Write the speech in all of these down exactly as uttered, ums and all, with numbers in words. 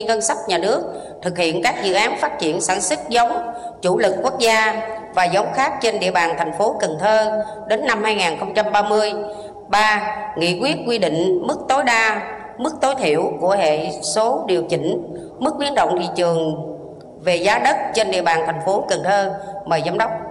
ngân sách nhà nước thực hiện các dự án phát triển sản xuất giống chủ lực quốc gia và giống khác trên địa bàn thành phố Cần Thơ đến năm hai nghìn không trăm ba mươi. ba. Nghị quyết quy định mức tối đa, mức tối thiểu của hệ số điều chỉnh mức biến động thị trường về giá đất trên địa bàn thành phố Cần Thơ. Mời giám đốc.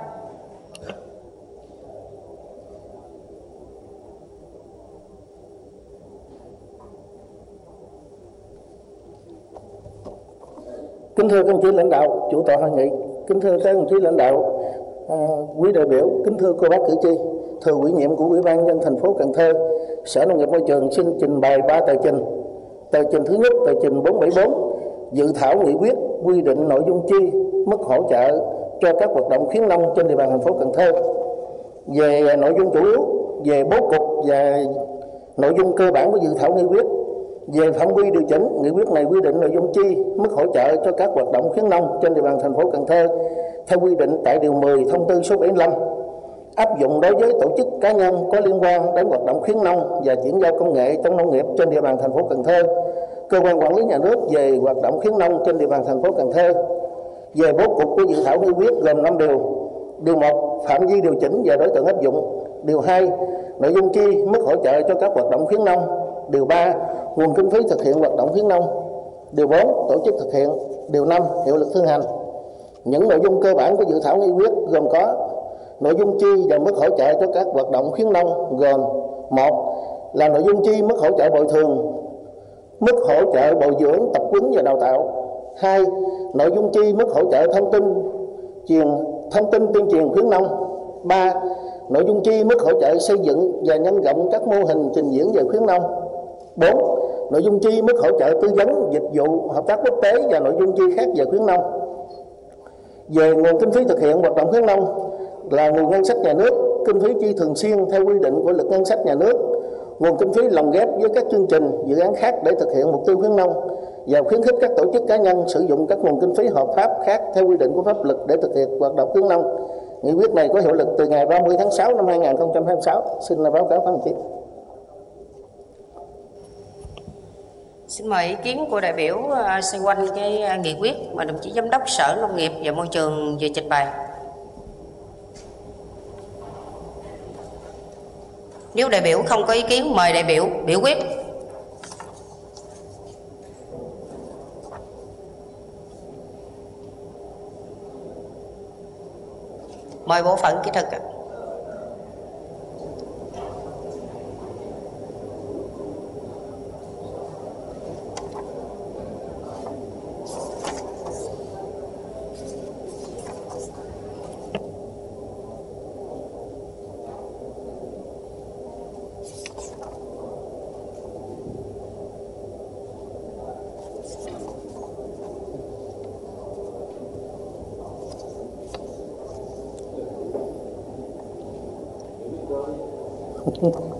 Kính thưa các đồng chí lãnh đạo, chủ tọa hội nghị, kính thưa các đồng chí lãnh đạo, à, quý đại biểu, kính thưa cô bác cử tri, thưa ủy nhiệm của Ủy ban nhân dân thành phố Cần Thơ, Sở Nông nghiệp Môi trường xin trình bày ba tờ trình. Tờ trình thứ nhất, tờ trình bốn bảy bốn, dự thảo nghị quyết quy định nội dung chi, mức hỗ trợ cho các hoạt động khuyến nông trên địa bàn thành phố Cần Thơ. Về nội dung chủ yếu, về bố cục và nội dung cơ bản của dự thảo nghị quyết. Về phạm vi điều chỉnh, nghị quyết này quy định nội dung chi, mức hỗ trợ cho các hoạt động khuyến nông trên địa bàn thành phố Cần Thơ theo quy định tại điều mười thông tư số bảy mươi lăm, áp dụng đối với tổ chức cá nhân có liên quan đến hoạt động khuyến nông và chuyển giao công nghệ trong nông nghiệp trên địa bàn thành phố Cần Thơ, cơ quan quản lý nhà nước về hoạt động khuyến nông trên địa bàn thành phố Cần Thơ. Về bố cục của dự thảo nghị quyết gồm năm điều. Điều một, phạm vi điều chỉnh và đối tượng áp dụng. Điều hai, nội dung chi, mức hỗ trợ cho các hoạt động khuyến nông. Điều ba, nguồn kinh phí thực hiện hoạt động khuyến nông. Điều bốn, tổ chức thực hiện. Điều năm, hiệu lực thi hành. Những nội dung cơ bản của dự thảo nghị quyết gồm có nội dung chi và mức hỗ trợ cho các hoạt động khuyến nông gồm: một là nội dung chi, mức hỗ trợ bồi thường, mức hỗ trợ bồi dưỡng, tập huấn và đào tạo. Hai, nội dung chi, mức hỗ trợ thông tin truyền thông tin tuyên truyền khuyến nông. Ba, nội dung chi, mức hỗ trợ xây dựng và nhân rộng các mô hình trình diễn về khuyến nông. Bốn, nội dung chi, mức hỗ trợ tư vấn, dịch vụ, hợp tác quốc tế và nội dung chi khác về khuyến nông. Về nguồn kinh phí thực hiện hoạt động khuyến nông là nguồn ngân sách nhà nước, kinh phí chi thường xuyên theo quy định của luật ngân sách nhà nước, nguồn kinh phí lồng ghép với các chương trình, dự án khác để thực hiện mục tiêu khuyến nông, và khuyến khích các tổ chức cá nhân sử dụng các nguồn kinh phí hợp pháp khác theo quy định của pháp luật để thực hiện hoạt động khuyến nông. Nghị quyết này có hiệu lực từ ngày ba mươi tháng sáu năm hai nghìn không trăm hai mươi sáu. Xin là báo cáo các đồng chí. Xin mời ý kiến của đại biểu xoay quanh cái nghị quyết mà đồng chí giám đốc Sở Nông nghiệp và Môi trường vừa trình bày. Nếu đại biểu không có ý kiến, mời đại biểu biểu quyết. Mời bộ phận kỹ thuật. Thank you.